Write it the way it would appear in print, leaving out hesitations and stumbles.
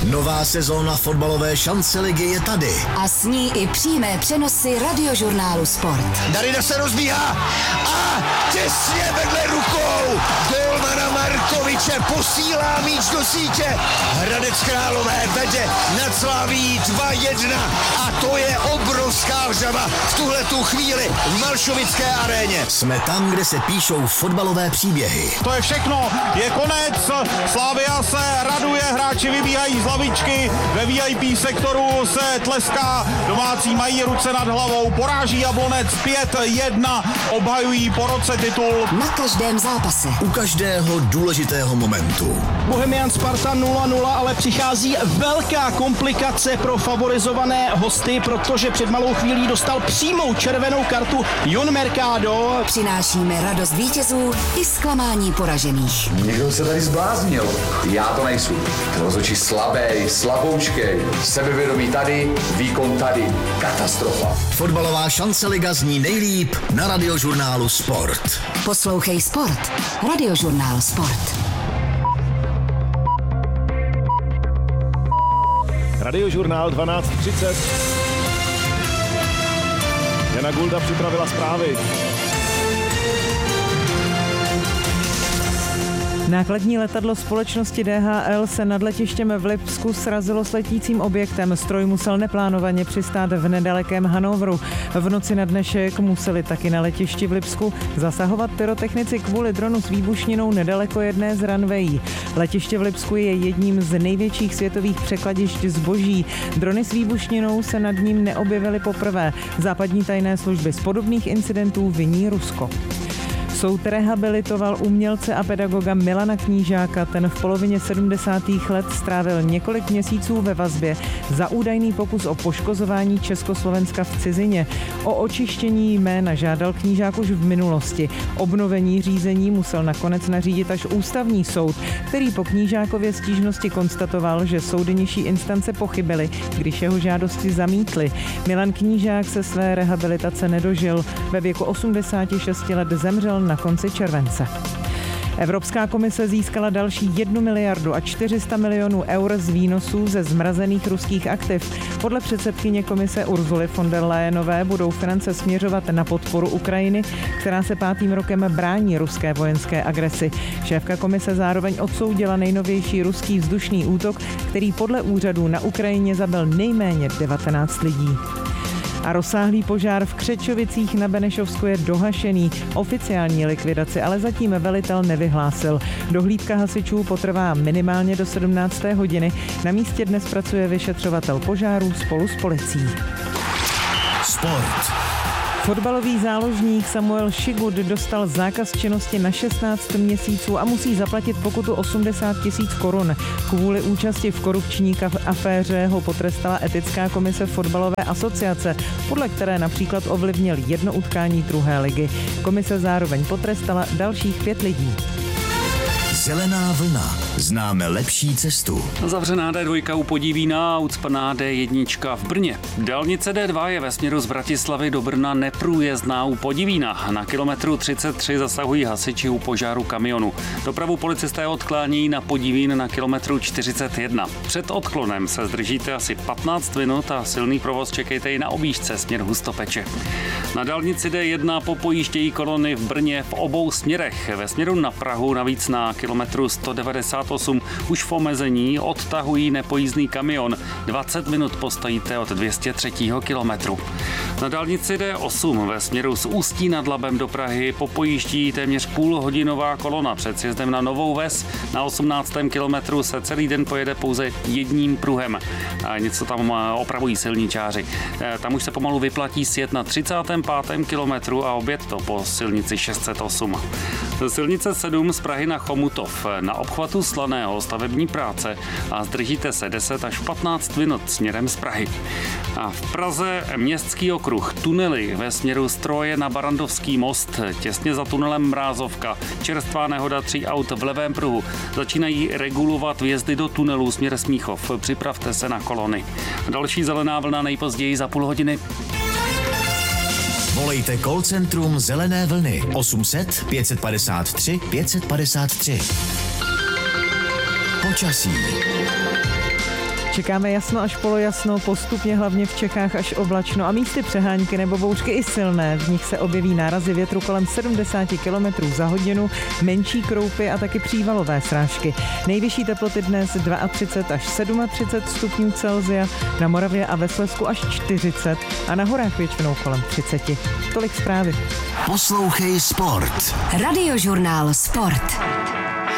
Nová sezóna fotbalové šanceligy je tady. A s ní i přímé přenosy Radiožurnálu Sport. Darida se rozbíhá a těsně vedle rukou golmana Markoviče posílá míč do sítě. Hradec Králové vede nad Slaví 2-1 a to je obrovská vřava v tuhletu chvíli v Malšovické aréně. Jsme tam, kde se píšou fotbalové příběhy. To je všechno, je konec, Slavia se raduje, hráči vybíhají z lavičky, ve VIP sektoru se tleská, domácí mají ruce nad hlavou, poráží Jablonec 5-1, obhajují po roce titul. Na každém zápase. U každého důležitého momentu. Bohemian Sparta 0-0, ale přichází velká komplikace pro favorizované hosty, protože před malou chvílí dostal přímou červenou kartu Jon Mercado. Přinášíme radost vítězů i zklamání poražených. Někdo se tady zbláznil. Já to nejsou. Rozhodčí slabý, slaboučkej, sebevědomí tady, výkon tady. Katastrofa. Fotbalová šanceliga zní nejlíp na Radiožurnálu Sport. Poslouchej Sport. Radiožurnál Sport. Radiožurnál 12:30. Jana Gulda připravila zprávy. Nákladní letadlo společnosti DHL se nad letištěm v Lipsku srazilo s letícím objektem. Stroj musel neplánovaně přistát v nedalekém Hannoveru. V noci na dnešek museli taky na letišti v Lipsku zasahovat pyrotechnici kvůli dronu s výbušninou nedaleko jedné z runwayí. Letiště v Lipsku je jedním z největších světových překladišť zboží. Drony s výbušninou se nad ním neobjevily poprvé. Západní tajné služby z podobných incidentů viní Rusko. Soud rehabilitoval umělce a pedagoga Milana Knížáka. Ten v polovině 70. let strávil několik měsíců ve vazbě za údajný pokus o poškozování Československa v cizině. O očištění jména žádal Knížák už v minulosti. Obnovení řízení musel nakonec nařídit až ústavní soud, který po Knížákově stížnosti konstatoval, že soudy nižší instance pochybily, když jeho žádosti zamítly. Milan Knížák se své rehabilitace nedožil. Ve věku 86 let zemřel na konci července. Evropská komise získala další 1 miliardu a 400 milionů eur z výnosů ze zmrazených ruských aktiv. Podle předsedkyně komise Ursuly von der Leyenové budou finance směřovat na podporu Ukrajiny, která se 5. rokem brání ruské vojenské agresi. Šéfka komise zároveň odsoudila nejnovější ruský vzdušný útok, který podle úřadů na Ukrajině zabil nejméně 19 lidí. A rozsáhlý požár v Křečovicích na Benešovsku je dohašený. Oficiální likvidaci ale zatím velitel nevyhlásil. Dohlídka hasičů potrvá minimálně do 17. hodiny. Na místě dnes pracuje vyšetřovatel požáru spolu s policií. Sport. Fotbalový záložník Samuel Šigut dostal zákaz činnosti na 16 měsíců a musí zaplatit pokutu 80 000 korun. Kvůli účasti v korupční aféře ho potrestala etická komise fotbalové asociace, podle které například ovlivnil jedno utkání druhé ligy. Komise zároveň potrestala dalších 5 lidí. Zelená vlna. Známe lepší cestu. Zavřená D2 u Podivína a ucpaná D1 v Brně. Dálnice D2 je ve směru z Bratislavy do Brna neprůjezdná u Podivína. Na kilometru 33 zasahují hasiči u požáru kamionu. Dopravu policisté odklání na Podivín na kilometru 41. Před odklonem se zdržíte asi 15 minut a silný provoz čekejte i na objížďce směr Hustopeče. Na dálnici D1 popojíždějí kolony v Brně v obou směrech. Ve směru na Prahu navíc na kilometru 198 už v omezení odtahují nepojízdný kamion. 20 minut postojíte od 203. kilometru. Na dálnici D8 ve směru z Ústí nad Labem do Prahy popojíždí téměř půlhodinová kolona před sjezdem na Novou Ves. Na 18. kilometru se celý den pojede pouze jedním pruhem. A něco tam opravují silničáři. Tam už se pomalu vyplatí sjet na 35. kilometru a objet to po silnici 608. Silnice 7 z Prahy na Chomutov. Na obchvatu Slaného stavební práce a zdržíte se 10 až 15 minut směrem z Prahy. A v Praze městský okruh, tunely ve směru Stroje na Barandovský most, těsně za tunelem Mrázovka. Čerstvá nehoda 3 aut v levém pruhu. Začínají regulovat vjezdy do tunelů směr Smíchov. Připravte se na kolony. Další zelená vlna nejpozději za půl hodiny. Volejte call centrum Zelené vlny 800 553 553. Počasí. Čekáme jasno až polojasno, postupně hlavně v Čechách až oblačno a místy přehánky nebo bouřky i silné. V nich se objeví nárazy větru kolem 70 km za hodinu, menší kroupy a taky přívalové srážky. Nejvyšší teploty dnes 32 až 37 stupňů Celsia, na Moravě a ve Slezsku až 40 a na horách většinou kolem 30. Tolik zprávy. Poslouchej Sport. Radiožurnál Sport.